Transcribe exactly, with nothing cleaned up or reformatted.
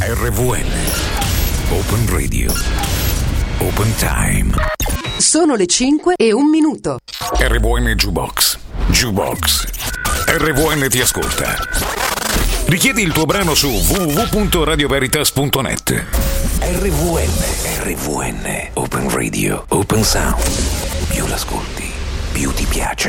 R V N Open Radio Open Time. Sono le cinque e un minuto. R V N Jukebox Jukebox R V N ti ascolta. Richiedi il tuo brano su w w w punto radio veritas punto net. R V N R V N Open Radio Open Sound. Più l'ascolti, più ti piace.